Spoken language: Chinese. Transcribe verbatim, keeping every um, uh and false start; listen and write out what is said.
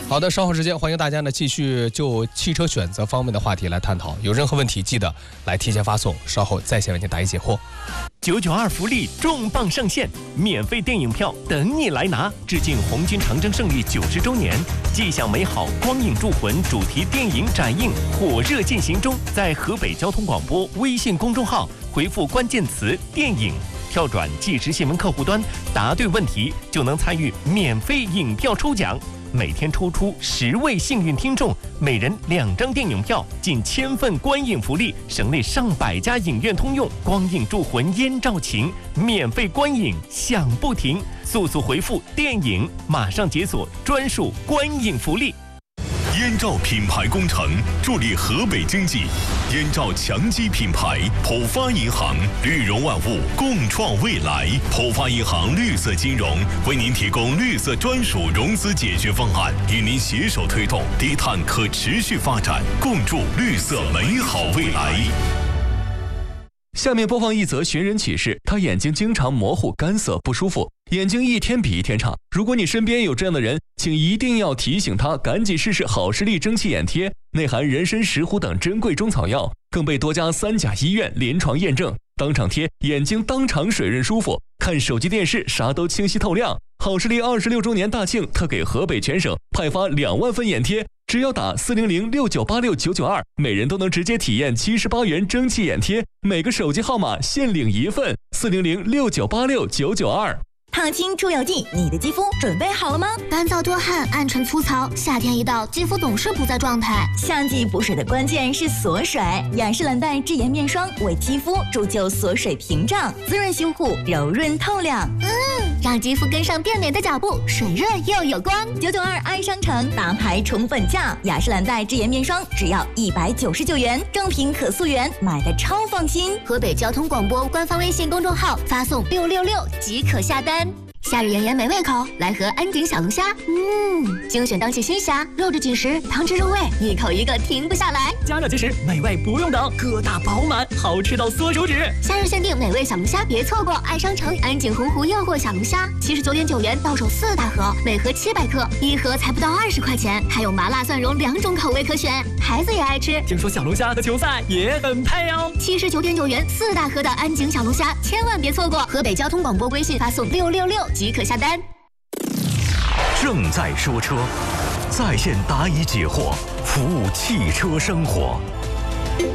好的，稍后时间欢迎大家呢继续就汽车选择方面的话题来探讨，有任何问题记得来提前发送，稍后在线为您答疑解惑。 九九二福利重磅上线，免费电影票等你来拿！致敬红军长征胜利九十周年，既享美好光影铸魂主题电影展映火热进行中，在河北交通广播微信公众号回复关键词“电影”，跳转即时新闻客户端，答对问题就能参与免费影票抽奖。每天抽出十位幸运听众，每人两张电影票，近千份观影福利，省内上百家影院通用，光影铸魂烟照情，免费观影享不停。速速回复电影，马上解锁专属观影福利。 燕赵品牌工程助力河北经济，燕赵强基品牌，浦发银行，绿融万物，共创未来。浦发银行绿色金融为您提供绿色专属融资解决方案，与您携手推动低碳可持续发展，共筑绿色美好未来。 下面播放一则寻人启事，他眼睛经常模糊、干涩、不舒服，眼睛一天比一天差。如果你身边有这样的人，请一定要提醒他赶紧试试好视力蒸汽眼贴，内含人参、石斛等珍贵中草药，更被多家三甲医院临床验证。当场贴，眼睛当场水润舒服，看手机电视啥都清晰透亮。好视力二十六周年大庆特给河北全省派发两万份眼贴，只要打四零零六九八六九九二，每人都能直接体验七十八元蒸汽眼贴，每个手机号码限领一份，四零零六九八六九九二。 烫青出油剂，你的肌肤准备好了吗？ 干燥多汗，暗沉粗糙，夏天一到，肌肤总是不在状态。 夏季补水的关键是锁水，雅诗兰黛智颜面霜为肌肤铸就锁水屏障，滋润修护，柔润透亮。 嗯，让肌肤跟上变美的脚步，水润又有光。 九九二爱商城大牌宠粉价，雅诗兰黛智颜面霜只要一百九十九元，正品可溯源，买的超放心。 河北交通广播官方微信公众号发送六六六即可下单。夏日炎炎没胃口，来盒安井小龙虾。嗯，精选当季新虾，肉质紧实，汤汁入味，一口一个停不下来。 加热即食，美味不用等，个大饱满，好吃到缩手指。 夏日限定美味小龙虾，别错过！爱商城安井洪湖诱惑小龙虾，七十九点九元到手四大盒，每盒七百克，一盒才不到二十块钱，还有麻辣蒜蓉两种口味可选，孩子也爱吃。 听说小龙虾和球赛也很配哦。 七十九点九元四大盒的安井小龙虾，千万别错过！河北交通广播微信发送六六六即可下单。 正在说车，在线答疑解惑，服务汽车生活。